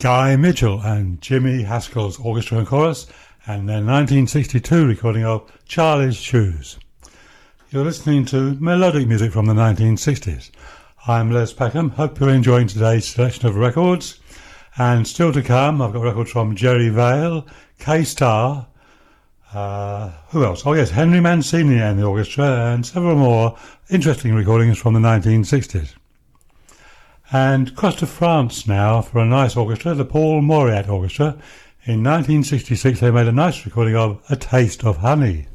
Guy Mitchell and Jimmy Haskell's Orchestra and Chorus, and their 1962 recording of Charlie's Shoes. You're listening to melodic music from the 1960s. I'm Les Peckham. Hope you're enjoying today's selection of records. And still to come, I've got records from Jerry Vale, K-Star, who else? Oh yes, Henry Mancini and the orchestra, and several more interesting recordings from the 1960s. And across to France now for a nice orchestra, the Paul Mauriat Orchestra. In 1966 they made a nice recording of A Taste of Honey.